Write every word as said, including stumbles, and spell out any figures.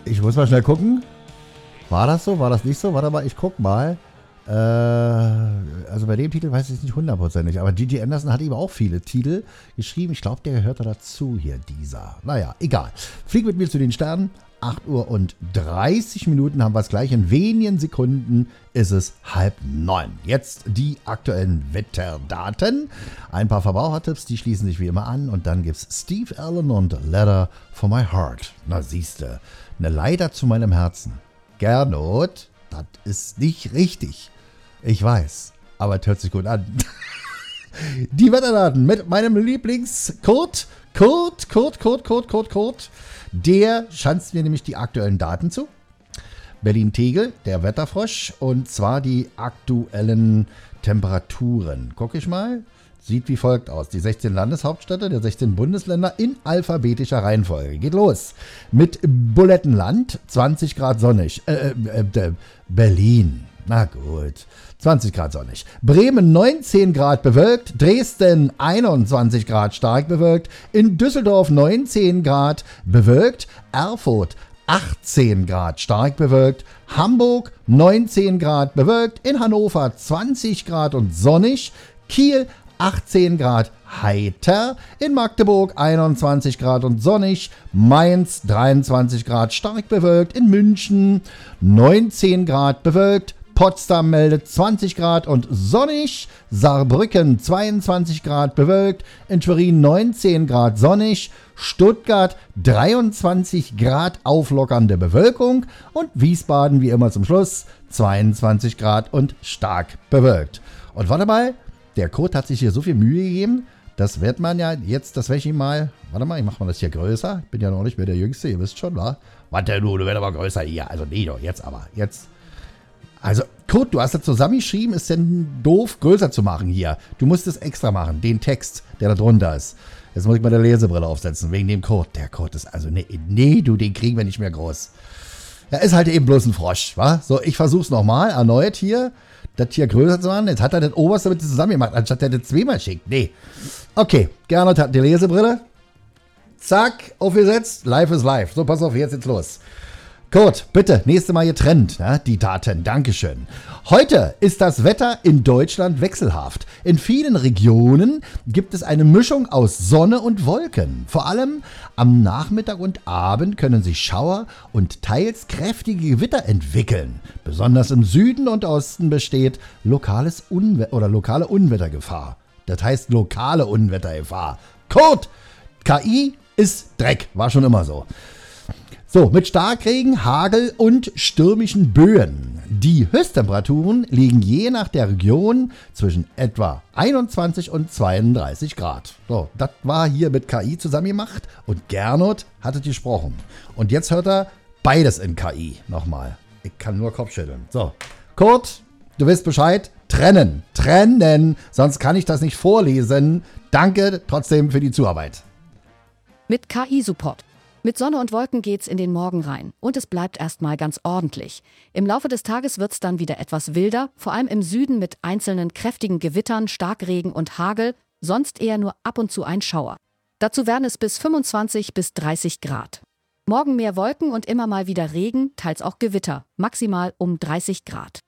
Ich muss mal schnell gucken. War das so? War das nicht so? Warte mal, ich guck mal. Äh, also bei dem Titel weiß ich es nicht hundertprozentig, aber Gigi Anderson hat eben auch viele Titel geschrieben. Ich glaube, der gehört da dazu hier, dieser. Naja, egal. Flieg mit mir zu den Sternen. acht Uhr und dreißig Minuten haben wir es gleich. In wenigen Sekunden ist es halb neun. Jetzt die aktuellen Wetterdaten. Ein paar Verbrauchertipps, die schließen sich wie immer an. Und dann gibt es Steve Allen und Letter for My Heart. Na siehste, eine Leiter zu meinem Herzen. Gernot, das ist nicht richtig. Ich weiß, aber es hört sich gut an. Die Wetterdaten mit meinem Lieblings-Kurt. Kurt, Kurt, Kurt, Kurt, Kurt, Kurt. Der schanzt mir nämlich die aktuellen Daten zu. Berlin-Tegel, der Wetterfrosch. Und zwar die aktuellen Temperaturen. Guck ich mal. Sieht wie folgt aus. Die sechzehn Landeshauptstädte der sechzehn Bundesländer in alphabetischer Reihenfolge. Geht los. Mit Bulettenland, zwanzig Grad sonnig. Äh, äh, äh, Berlin. Na gut. zwanzig Grad sonnig. Bremen neunzehn Grad bewölkt. Dresden einundzwanzig Grad stark bewölkt. In Düsseldorf neunzehn Grad bewölkt. Erfurt achtzehn Grad stark bewölkt. Hamburg neunzehn Grad bewölkt. In Hannover zwanzig Grad und sonnig. Kiel achtzehn Grad heiter. In Magdeburg einundzwanzig Grad und sonnig. Mainz dreiundzwanzig Grad stark bewölkt. In München neunzehn Grad bewölkt. Potsdam meldet zwanzig Grad und sonnig. Saarbrücken zweiundzwanzig Grad bewölkt. In Schwerin neunzehn Grad sonnig. Stuttgart dreiundzwanzig Grad auflockernde Bewölkung. Und Wiesbaden wie immer zum Schluss zweiundzwanzig Grad und stark bewölkt. Und warte mal, der Code hat sich hier so viel Mühe gegeben. Das wird man ja jetzt, das werde ich ihm mal, warte mal, ich mache mal das hier größer. Ich bin ja noch nicht mehr der Jüngste, ihr wisst schon, wa? Warte du, du wirst aber größer hier. Also nee, doch, jetzt aber, jetzt. Also, Kurt, du hast das zusammengeschrieben, ist denn doof, größer zu machen hier. Du musst es extra machen, den Text, der da drunter ist. Jetzt muss ich mal eine Lesebrille aufsetzen, wegen dem Code. Der Code ist also, nee, nee, du, den kriegen wir nicht mehr groß. Er ist halt eben bloß ein Frosch, wa? So, ich versuch's nochmal, erneut hier, das hier größer zu machen. Jetzt hat er das oberste mit zusammen gemacht, anstatt er das zweimal schickt. Nee. Okay, Gernot hat die Lesebrille. Zack, aufgesetzt, live ist live. So, pass auf, jetzt geht's los. Kurt, bitte, nächste Mal getrennt, ja, die Daten, Dankeschön. Heute ist das Wetter in Deutschland wechselhaft. In vielen Regionen gibt es eine Mischung aus Sonne und Wolken. Vor allem am Nachmittag und Abend können sich Schauer und teils kräftige Gewitter entwickeln. Besonders im Süden und Osten besteht lokales Unwe- oder lokale Unwettergefahr. Das heißt lokale Unwettergefahr. Kurt, K I ist Dreck, war schon immer so. So, mit Starkregen, Hagel und stürmischen Böen. Die Höchsttemperaturen liegen je nach der Region zwischen etwa einundzwanzig und zweiunddreißig Grad. So, das war hier mit K I zusammen gemacht und Gernot hat es gesprochen. Und jetzt hört er beides in K I nochmal. Ich kann nur Kopfschütteln. So, Kurt, du weißt Bescheid. Trennen, trennen, sonst kann ich das nicht vorlesen. Danke trotzdem für die Zuarbeit. Mit K I-Support. Mit Sonne und Wolken geht's in den Morgen rein und es bleibt erstmal ganz ordentlich. Im Laufe des Tages wird's dann wieder etwas wilder, vor allem im Süden mit einzelnen kräftigen Gewittern, Starkregen und Hagel, sonst eher nur ab und zu ein Schauer. Dazu werden es bis fünfundzwanzig bis dreißig Grad. Morgen mehr Wolken und immer mal wieder Regen, teils auch Gewitter, maximal um dreißig Grad.